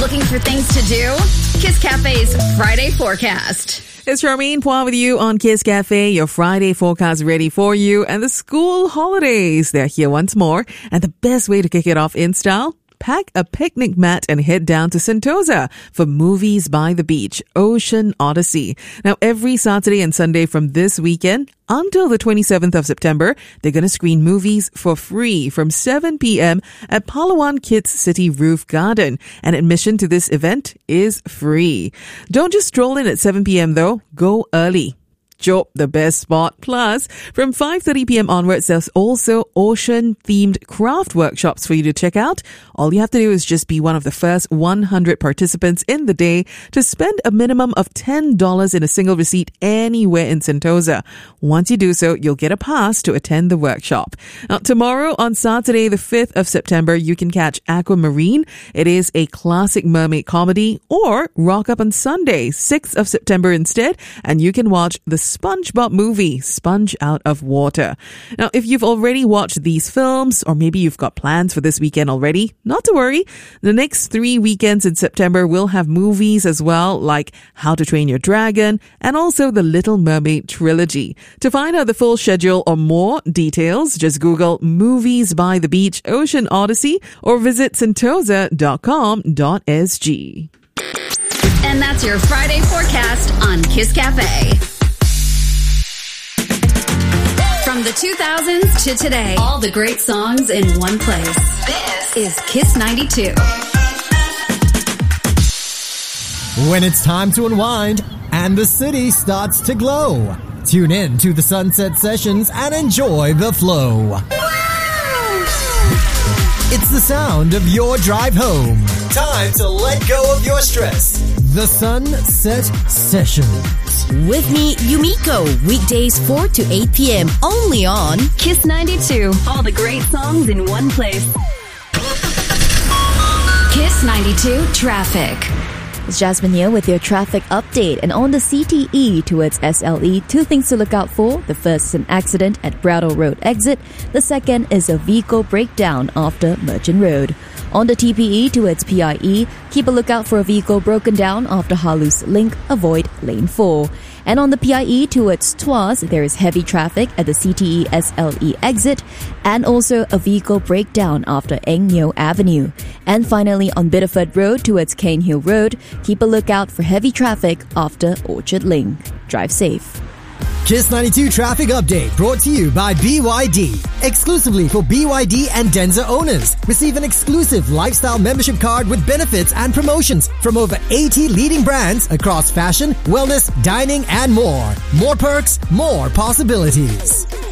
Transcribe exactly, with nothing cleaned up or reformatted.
Looking for things to do? Kiss Cafe's Friday Forecast. It's Charmaine Pua with you on Kiss Cafe. Your Friday forecast ready for you. And the school holidays, they're here once more. And the best way to kick it off in style? Pack a picnic mat and head down to Sentosa for Movies by the Beach, Ocean Odyssey. Now, every Saturday and Sunday from this weekend until the twenty-seventh of September, they're going to screen movies for free from seven p.m. at Palawan Kids City Roof Garden. And admission to this event is free. Don't just stroll in at seven p.m. though. Go early. Jop, the best spot. Plus, from five thirty p.m. onwards, there's also ocean-themed craft workshops for you to check out. All you have to do is just be one of the first one hundred participants in the day to spend a minimum of ten dollars in a single receipt anywhere in Sentosa. Once you do so, you'll get a pass to attend the workshop. Now, tomorrow on Saturday, the fifth of September, you can catch Aquamarine. It is a classic mermaid comedy, or rock up on Sunday, sixth of September instead, and you can watch the SpongeBob movie, Sponge Out of Water. Now, if you've already watched these films, or maybe you've got plans for this weekend already, not to worry. The next three weekends in September will have movies as well, like How to Train Your Dragon, and also the Little Mermaid trilogy. To find out the full schedule or more details, just Google Movies by the Beach Ocean Odyssey or visit sentosa dot com dot s g. And that's your Friday forecast on Kiss Cafe. From the two thousands to today, all the great songs in one place. This is Kiss ninety-two. When it's time to unwind and the city starts to glow, tune in to the Sunset Sessions and enjoy the flow. Wow! It's the sound of your drive home. Time to let go of your stress. The Sunset Sessions. With me, Yumiko, weekdays four to eight p.m. only on Kiss ninety-two. All the great songs in one place. Kiss ninety-two Traffic. It's Jasmine here with your traffic update. And on the C T E towards S L E, two things to look out for. The first is an accident at Brattle Road exit. The second is a vehicle breakdown after Merchant Road. On the T P E towards P I E, keep a lookout for a vehicle broken down after Halus Link. Avoid lane four. And on the P I E towards Tuas, there is heavy traffic at the C T E S L E exit and also a vehicle breakdown after Eng Neo Avenue. And finally, on Biddeford Road towards Cane Hill Road, keep a lookout for heavy traffic after Orchard Link. Drive safe. Kiss ninety-two Traffic Update brought to you by B Y D. Exclusively for B Y D and Denza owners. Receive an exclusive lifestyle membership card with benefits and promotions from over eighty leading brands across fashion, wellness, dining, and more. More perks, more possibilities.